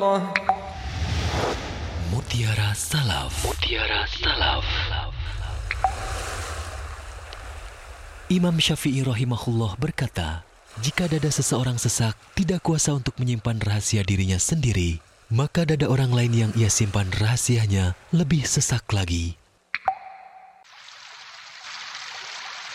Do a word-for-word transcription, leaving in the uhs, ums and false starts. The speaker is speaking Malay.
Mutiara Salaf. Mutiara Salaf. Imam Syafi'i rahimahullah berkata, jika dada seseorang sesak, tidak kuasa untuk menyimpan rahasia dirinya sendiri, maka dada orang lain yang ia simpan rahasianya lebih sesak lagi.